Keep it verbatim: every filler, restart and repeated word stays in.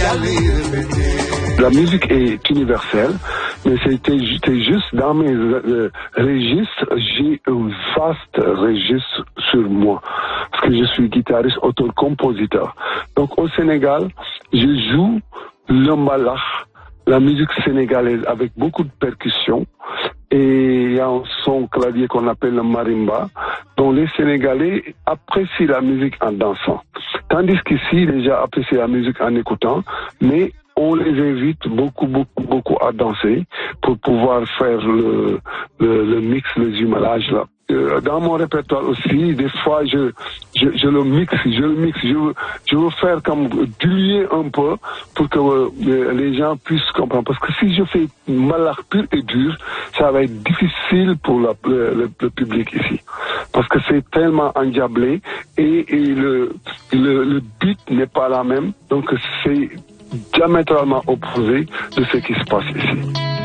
La musique est universelle, mais c'était juste dans mes euh, registres, j'ai un vaste registre sur moi, parce que je suis guitariste, auteur-compositeur. Donc au Sénégal, je joue le mbalax, la musique sénégalaise avec beaucoup de percussions, et il y a un son clavier qu'on appelle le marimba, dont les Sénégalais apprécient la musique en dansant. Tandis qu'ici, les gens apprécient la musique en écoutant, mais on les invite beaucoup, beaucoup, beaucoup à danser pour pouvoir faire le, le, le mix, le jumelage là. Euh, dans mon répertoire aussi, des fois, je, je, je le mixe, je le mixe, je veux, je veux faire comme diluer un peu pour que euh, les gens puissent comprendre. Parce que si je fais mbalax pur et dur, ça va être difficile pour la, le, le, le public ici. Parce que c'est tellement endiablé et, et le, le, le beat n'est pas la même. Donc c'est diamétralement opposé de ce qui se passe ici.